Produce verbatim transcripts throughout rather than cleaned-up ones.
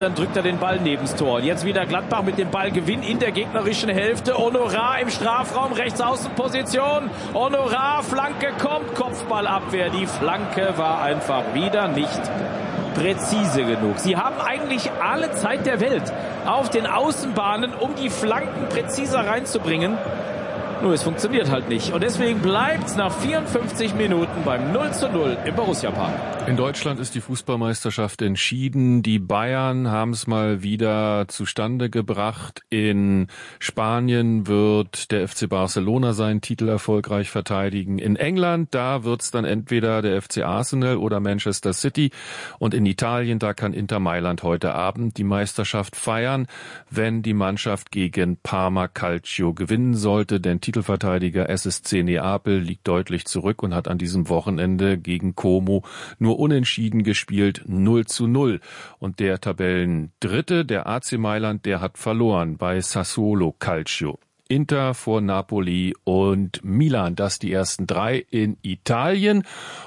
Dann drückt er den Ball nebens Tor. Jetzt wieder Gladbach mit dem Ballgewinn in der gegnerischen Hälfte. Honorar im Strafraum, Rechtsaußenposition. Honorar, Flanke kommt, Kopfballabwehr. Die Flanke war einfach wieder nicht präzise genug. Sie haben eigentlich alle Zeit der Welt auf den Außenbahnen, um die Flanken präziser reinzubringen. Nur es funktioniert halt nicht. Und deswegen bleibt es nach vierundfünfzig Minuten beim null zu null im Borussia-Park. In Deutschland ist die Fußballmeisterschaft entschieden. Die Bayern haben es mal wieder zustande gebracht. In Spanien wird der F C Barcelona seinen Titel erfolgreich verteidigen. In England, da wird es dann entweder der F C Arsenal oder Manchester City. Und in Italien, da kann Inter Mailand heute Abend die Meisterschaft feiern, wenn die Mannschaft gegen Parma Calcio gewinnen sollte. Denn Titelverteidiger S S C Neapel liegt deutlich zurück und hat an diesem Wochenende gegen Como nur unentschieden gespielt, null zu null. Und der Tabellendritte, der A C Mailand, der hat verloren bei Sassuolo Calcio. Inter vor Napoli und Milan, das die ersten drei in Italien.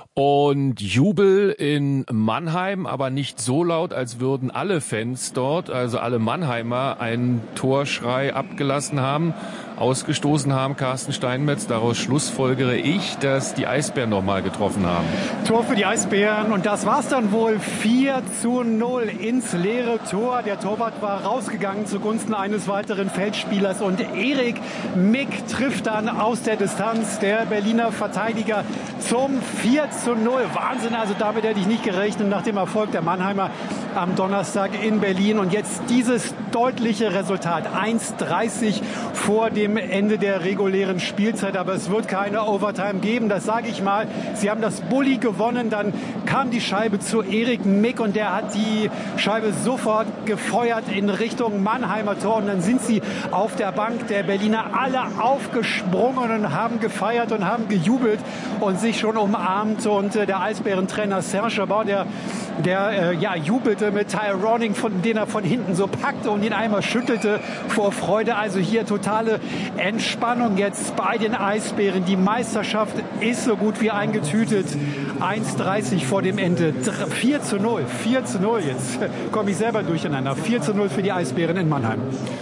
Und Jubel in Mannheim, aber nicht so laut, als würden alle Fans dort, also alle Mannheimer, einen Torschrei abgelassen haben, ausgestoßen haben. Carsten Steinmetz, daraus schlussfolgere ich, dass die Eisbären nochmal getroffen haben. Tor für die Eisbären und das war's dann wohl. vier zu null ins leere Tor. Der Torwart war rausgegangen zugunsten eines weiteren Feldspielers und Erik Mick trifft dann aus der Distanz, der Berliner Verteidiger, zum vier zu null. Wahnsinn, also damit hätte ich nicht gerechnet nach dem Erfolg der Mannheimer am Donnerstag in Berlin. Und jetzt dieses deutliche Resultat, eins dreißig vor dem Ende der regulären Spielzeit. Aber es wird keine Overtime geben, das sage ich mal. Sie haben das Bulli gewonnen, dann kam die Scheibe zu Erik Mick und der hat die Scheibe sofort gefeuert in Richtung Mannheimer Tor. Und dann sind sie auf der Bank der Berliner alle aufgesprungen und haben gefeiert und haben gejubelt und sich schon umarmt. Und äh, der Eisbärentrainer Serge Chabot, der, der äh, ja, jubelte mit Tyroning, von den er von hinten so packte und ihn einmal schüttelte vor Freude. Also hier totale Entspannung jetzt bei den Eisbären. Die Meisterschaft ist so gut wie eingetütet. eins dreißig vor dem Ende. vier zu null. vier zu null. Jetzt komme ich selber durcheinander. vier zu null für die Eisbären in Mannheim.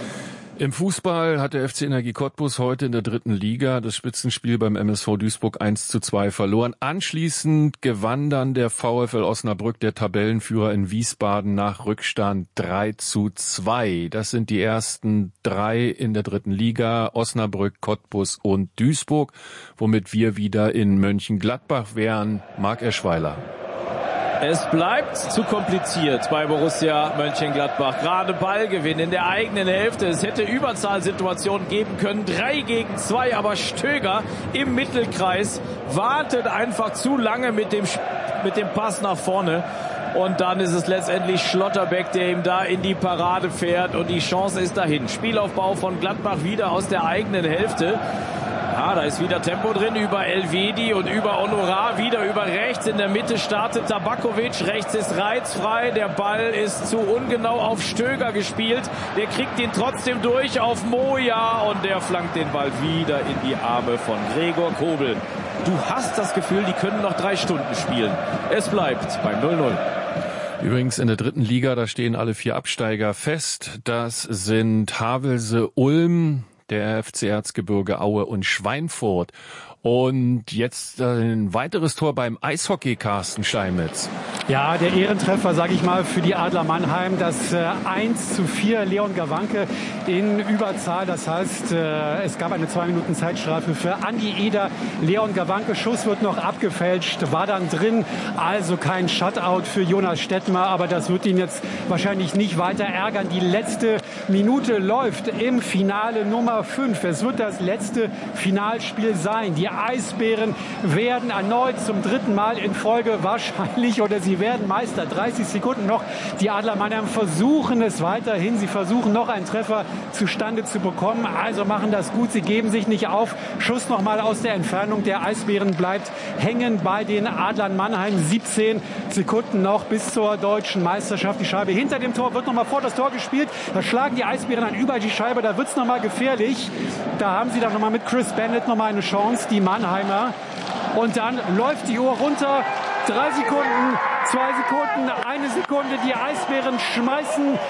Im Fußball hat der F C Energie Cottbus heute in der dritten Liga das Spitzenspiel beim M S V Duisburg eins zu zwei verloren. Anschließend gewann dann der VfL Osnabrück, der Tabellenführer in Wiesbaden, nach Rückstand drei zu zwei. Das sind die ersten drei in der dritten Liga: Osnabrück, Cottbus und Duisburg, womit wir wieder in Mönchengladbach wären. Marc Eschweiler. Es bleibt zu kompliziert bei Borussia Mönchengladbach. Gerade Ballgewinn in der eigenen Hälfte. Es hätte Überzahlsituationen geben können. Drei gegen zwei, aber Stöger im Mittelkreis wartet einfach zu lange mit dem, mit dem Pass nach vorne. Und dann ist es letztendlich Schlotterbeck, der ihm da in die Parade fährt. Und die Chance ist dahin. Spielaufbau von Gladbach wieder aus der eigenen Hälfte. Ja, da ist wieder Tempo drin über Elvedi und über Honorar, wieder über rechts. In der Mitte startet Tabakovic, rechts ist reizfrei, der Ball ist zu ungenau auf Stöger gespielt. Der kriegt ihn trotzdem durch auf Moja und der flankt den Ball wieder in die Arme von Gregor Kobel. Du hast das Gefühl, die können noch drei Stunden spielen. Es bleibt beim null null. Übrigens in der dritten Liga, da stehen alle vier Absteiger fest. Das sind Havelse Ulm, der F C Erzgebirge Aue und Schweinfurt. Und jetzt ein weiteres Tor beim Eishockey, Carsten Steinmetz. Ja, der Ehrentreffer, sage ich mal, für die Adler Mannheim. Das äh, eins zu vier, Leon Gawanke in Überzahl. Das heißt, äh, es gab eine zwei Minuten Zeitstrafe für Andi Eder. Leon Gawanke, Schuss wird noch abgefälscht, war dann drin. Also kein Shutout für Jonas Stettmar, aber das wird ihn jetzt wahrscheinlich nicht weiter ärgern. Die letzte Minute läuft im Finale Nummer fünf. Es wird das letzte Finalspiel sein. Die Eisbären werden erneut zum dritten Mal in Folge wahrscheinlich, oder sie werden Meister. dreißig Sekunden noch. Die Adler Mannheim versuchen es weiterhin. Sie versuchen noch einen Treffer zustande zu bekommen. Also machen das gut. Sie geben sich nicht auf. Schuss nochmal aus der Entfernung. Der Eisbären bleibt hängen bei den Adlern Mannheim. siebzehn Sekunden noch bis zur deutschen Meisterschaft. Die Scheibe hinter dem Tor wird nochmal vor das Tor gespielt. Da schlagen die Eisbären dann über die Scheibe. Da wird es nochmal gefährlich. Da haben sie dann nochmal mit Chris Bennett nochmal eine Chance. Die Mannheimer. Und dann läuft die Uhr runter. Drei Sekunden, zwei Sekunden, eine Sekunde. Die Eisbären schmeißen